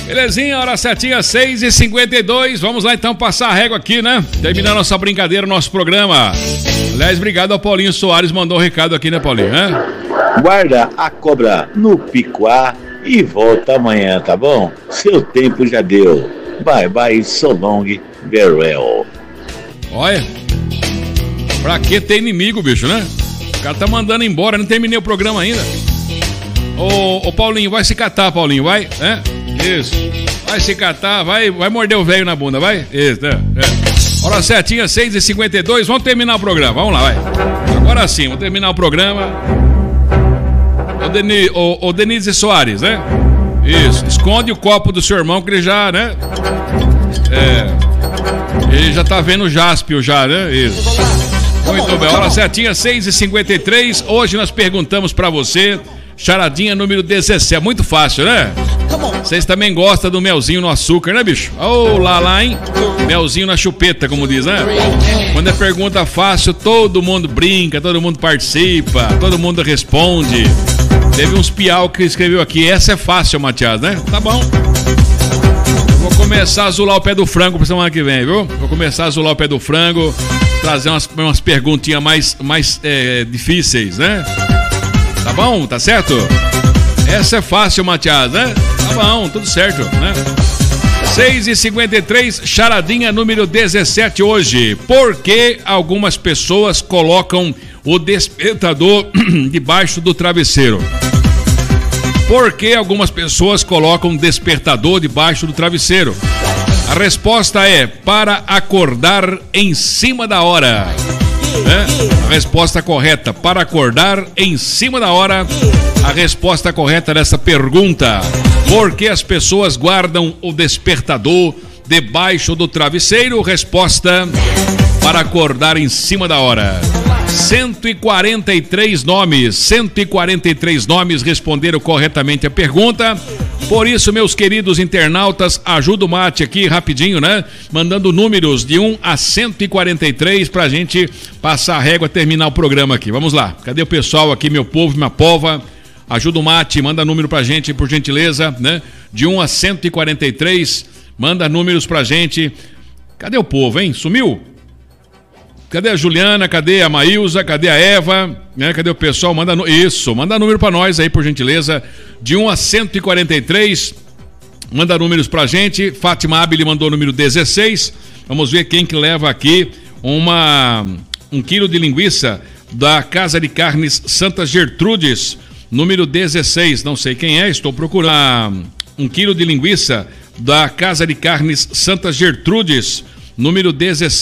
Belezinha, hora certinha, 6h52. Vamos lá então passar a régua aqui, né? Terminar nossa brincadeira, nosso programa. Aliás, obrigado ao Paulinho Soares, mandou um recado aqui, né, Paulinho? Guarda a cobra no picuá e volta amanhã, tá bom? Seu tempo já deu. Bye bye, so long, farewell. Olha, pra que ter inimigo, bicho, né? O cara tá mandando embora, não terminei o programa ainda. Ô Paulinho, vai se catar, Paulinho, vai? Isso. Vai se catar, vai morder o velho na bunda, vai? Isso, Hora certinha, 6h52, vamos terminar o programa, vamos lá, vai. Agora sim, vamos terminar o programa. Ô Denise Soares, né? Isso, esconde o copo do seu irmão que ele já, né? Ele já tá vendo o Jaspio já, né? Isso. Muito bem, hora certinha, 6h53. Hoje nós perguntamos pra você, charadinha número 17. Muito fácil, né? Vocês também gostam do melzinho no açúcar, né, bicho? Ô, lá, hein? Melzinho na chupeta, como diz, né? Quando é pergunta fácil, todo mundo brinca, todo mundo participa, todo mundo responde. Teve uns piau que escreveu aqui, essa é fácil, Matias, né? Tá bom. Vou começar a azular o pé do frango pra semana que vem, viu? Vou começar a azular o pé do frango, trazer umas perguntinhas mais difíceis, né? Tá bom? Tá certo? Essa é fácil, Matias, né? Tá bom, tudo certo, né? 6h53, charadinha número 17 hoje. Por que algumas pessoas colocam o despertador debaixo do travesseiro? Por que algumas pessoas colocam despertador debaixo do travesseiro? A resposta é para acordar em cima da hora. A resposta correta, para acordar em cima da hora. A resposta correta dessa pergunta: por que as pessoas guardam o despertador debaixo do travesseiro? Resposta: para acordar em cima da hora. 143 nomes responderam corretamente a pergunta. Por isso, meus queridos internautas, ajuda o mate aqui rapidinho, né? Mandando números de 1 a 143 pra gente passar a régua, terminar o programa aqui. Vamos lá. Cadê o pessoal aqui, meu povo, minha pova? Ajuda o mate, manda número pra gente, por gentileza, né? De 1 a 143, manda números pra gente. Cadê o povo, hein? Sumiu? Cadê a Juliana? Cadê a Maílza? Cadê a Eva? Né? Cadê o pessoal? Manda número pra nós aí, por gentileza. De 1 a 143, manda números pra gente. Fátima Abili mandou o número 16. Vamos ver quem que leva aqui um quilo de linguiça da Casa de Carnes Santa Gertrudes, número 16. Não sei quem é, estou procurando. Um quilo de linguiça da Casa de Carnes Santa Gertrudes, número 16.